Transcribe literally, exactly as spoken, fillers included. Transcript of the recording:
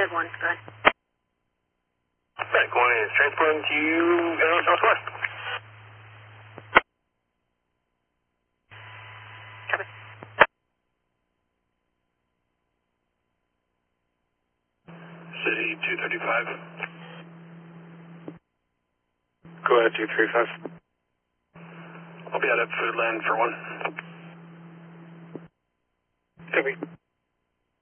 did one, but. Right, going in, transporting to you, uh, southwest. Copy. City two thirty-five. Go ahead, two three five. I'll be out at Foodland for one. Copy.